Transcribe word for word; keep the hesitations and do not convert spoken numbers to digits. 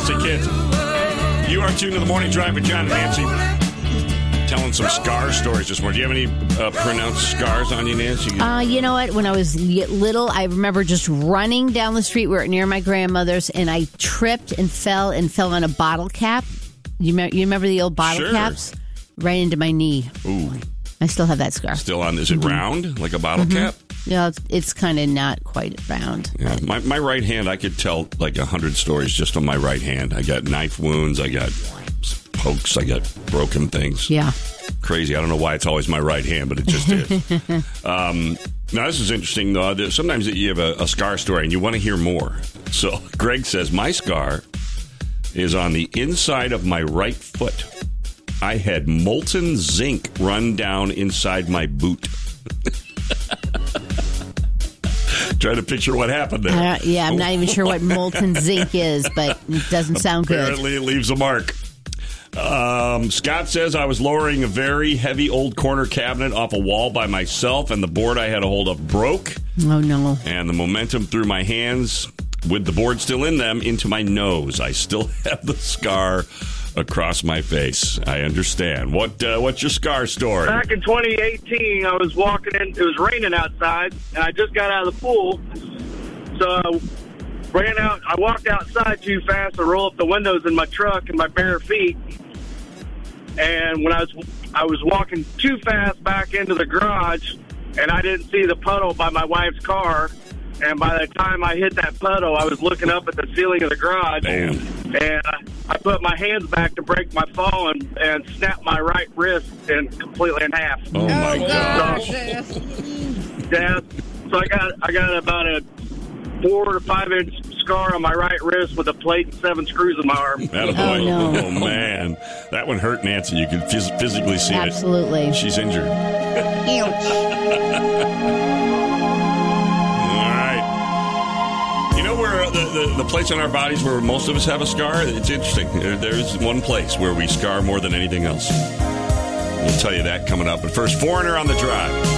Classic hits. You are tuned to the Morning Drive with John and Nancy. Telling some scar stories this morning. Do you have any uh, pronounced scars on you, Nancy? Uh, you know what? When I was little, I remember just running down the street. We were near my grandmother's, and I tripped and fell and fell on a bottle cap. You, me- you remember the old bottle sure. caps? Right into my knee. Ooh. I still have that scar. Still on? Is it mm-hmm. round, like a bottle mm-hmm. cap? Yeah, it's, it's kind of not quite round. Yeah, my, my right hand, I could tell like a hundred stories just on my right hand. I got knife wounds. I got pokes. I got broken things. Yeah. Crazy. I don't know why it's always my right hand, but it just is. um, now, this is interesting, though. Sometimes you have a, a scar story and you want to hear more. So Greg says, my scar is on the inside of my right foot. I had molten zinc run down inside my boot. Trying to picture what happened there. Uh, yeah, I'm not even sure what molten zinc is, but it doesn't sound good. Apparently, it leaves a mark. Um, Scott says, I was lowering a very heavy old corner cabinet off a wall by myself, and the board I had a hold of broke. Oh, no. And the momentum threw my hands, with the board still in them, into my nose. I still have the scar across my face. I understand. What uh, What's your scar story? Back in twenty eighteen, I was walking in. It was raining outside, and I just got out of the pool. So I ran out. I walked outside too fast to roll up the windows in my truck in my bare feet. And when I was I was walking too fast back into the garage, and I didn't see the puddle by my wife's car. And by the time I hit that puddle, I was looking up at the ceiling of the garage. Damn. And I, I put my hands back to break my fall and, and snapped my right wrist in completely in half. Oh, my gosh. Yeah. So I got I got about a four to five inch scar on my right wrist with a plate and seven screws in my arm. Attaboy. Oh, no. Oh, man. That one hurt Nancy. You could phys- physically see Absolutely. it. She's injured. Where the, the, the place on our bodies where most of us have a scar, it's interesting. There, there's one place where we scar more than anything else. We'll tell you that coming up. But first, Foreigner on the Drive.